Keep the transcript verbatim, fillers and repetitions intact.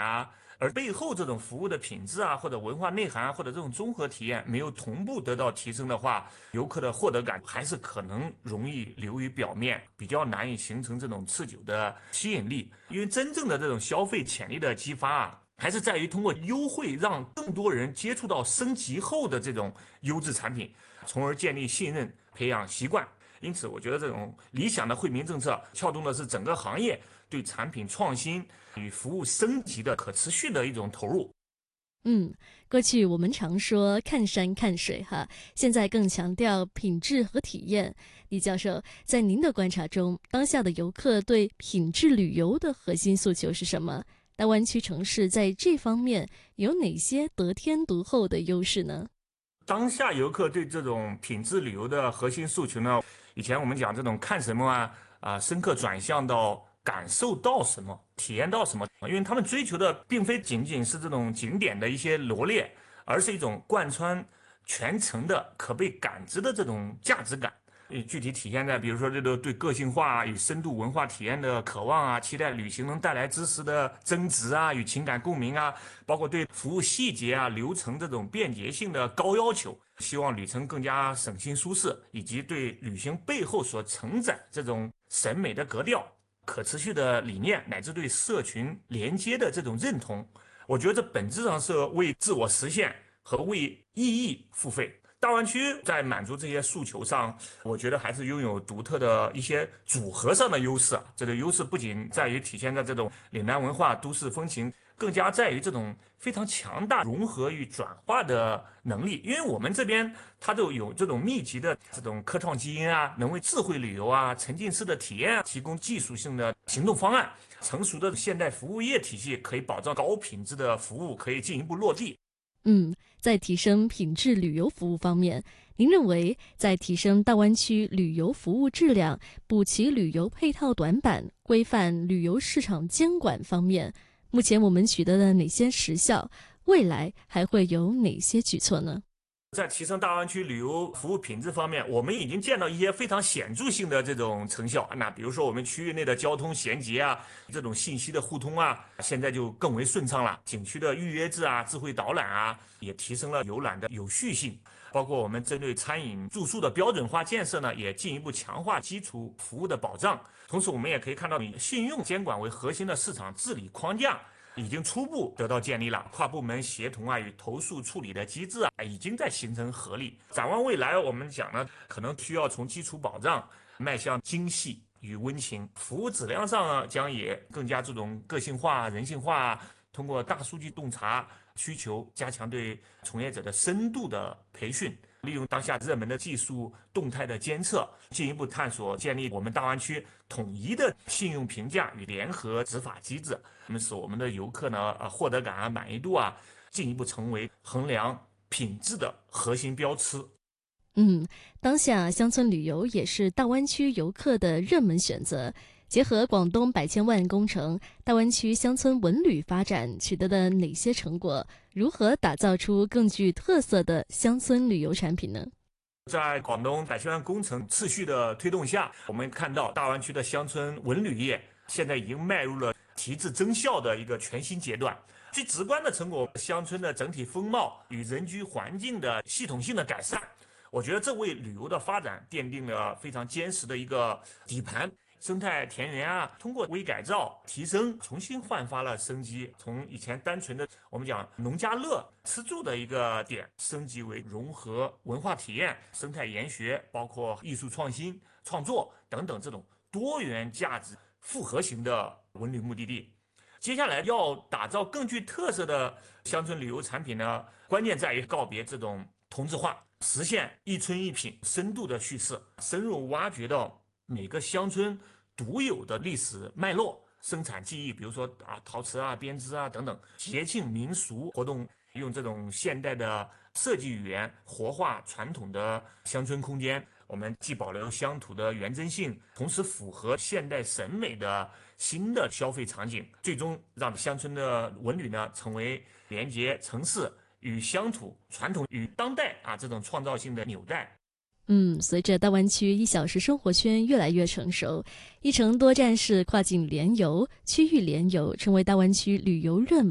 啊，而背后这种服务的品质啊，或者文化内涵啊，或者这种综合体验没有同步得到提升的话，游客的获得感还是可能容易流于表面，比较难以形成这种持久的吸引力。因为真正的这种消费潜力的激发啊，还是在于通过优惠让更多人接触到升级后的这种优质产品，从而建立信任，培养习惯。因此，我觉得这种理想的惠民政策撬动的是整个行业对产品创新与服务升级的可持续的一种投入。 嗯，过去我们常说看山看水哈，现在更强调品质和体验。李教授，在您的观察中，当下的游客对品质旅游的核心诉求是什么？大湾区城市在这方面有哪些得天独厚的优势呢？ 当下游客对这种品质旅游的核心诉求呢，以前我们讲这种看什么啊啊，深刻转向到感受到什么，体验到什么，因为他们追求的并非仅仅是这种景点的一些罗列，而是一种贯穿全程的可被感知的这种价值感。具体体现在，比如说这个对个性化与深度文化体验的渴望啊，期待旅行能带来知识的增值啊，与情感共鸣啊，包括对服务细节啊、流程这种便捷性的高要求，希望旅程更加省心舒适，以及对旅行背后所承载这种审美的格调、可持续的理念，乃至对社群连接的这种认同。我觉得这本质上是为自我实现和为意义付费。大湾区在满足这些诉求上，我觉得还是拥有独特的一些组合上的优势。这个优势不仅在于体现在这种岭南文化、都市风情，更加在于这种非常强大融合与转化的能力。因为我们这边它就有这种密集的这种科创基因啊，能为智慧旅游啊、沉浸式的体验啊提供技术性的行动方案。成熟的现代服务业体系可以保障高品质的服务可以进一步落地。 嗯，在提升品质旅游服务方面，您认为在提升大湾区旅游服务质量、补齐旅游配套短板、规范旅游市场监管方面，目前我们取得了哪些实效？未来还会有哪些举措呢？ 在提升大湾区旅游服务品质方面，我们已经见到一些非常显著性的这种成效。那比如说我们区域内的交通衔接啊，这种信息的互通啊，现在就更为顺畅了。景区的预约制啊，智慧导览啊，也提升了游览的有序性。包括我们针对餐饮住宿的标准化建设呢，也进一步强化基础服务的保障。同时，我们也可以看到，以信用监管为核心的市场治理框架已经初步得到建立了，跨部门协同啊与投诉处理的机制啊已经在形成合力。展望未来，我们讲呢，可能需要从基础保障迈向精细与温情，服务质量上啊将也更加注重个性化、人性化，通过大数据洞察需求，加强对从业者的深度的培训。利用当下热门的技术动态的监测，进一步探索建立我们大湾区统一的信用评价与联合执法机制，那么使我们的游客呢啊获得感啊满意度啊进一步成为衡量品质的核心标尺。 嗯，当下乡村旅游也是大湾区游客的热门选择。结合广东百千万工程，大湾区乡村文旅发展取得了哪些成果？如何打造出更具特色的乡村旅游产品呢？ 在广东百千万工程持续的推动下，我们看到大湾区的乡村文旅业现在已经迈入了提质增效的一个全新阶段。最直观的成果，乡村的整体风貌与人居环境的系统性的改善，我觉得这为旅游的发展奠定了非常坚实的一个底盘。生态田园啊，通过微改造、提升，重新焕发了生机。从以前单纯的我们讲农家乐吃住的一个点，升级为融合文化体验、生态研学，包括艺术创新、创作等等这种多元价值复合型的文旅目的地。接下来要打造更具特色的乡村旅游产品呢，关键在于告别这种同质化，实现一村一品深度的叙事，深入挖掘到每个乡村独有的历史脉络、生产技艺，比如说啊陶瓷啊、编织啊等等，节庆民俗活动，用这种现代的设计语言活化传统的乡村空间。我们既保留乡土的原真性，同时符合现代审美的新的消费场景，最终让乡村的文旅呢成为连接城市与乡土、传统与当代啊这种创造性的纽带。 嗯，随着大湾区一小时生活圈越来越成熟，一城多站式跨境联游、区域联游成为大湾区旅游热门